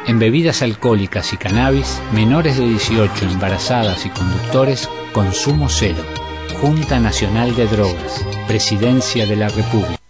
En bebidas alcohólicas y cannabis, menores de 18, embarazadas y conductores, consumo cero. Junta Nacional de Drogas, Presidencia de la República.